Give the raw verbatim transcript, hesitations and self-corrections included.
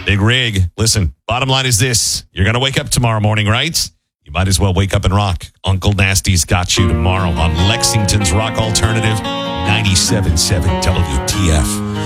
Big rig. Listen, bottom line is this. You're going to wake up tomorrow morning, right? You might as well wake up and rock. Uncle Nasty's got you tomorrow on Lexington's Rock Alternative, ninety-seven point seven W T F.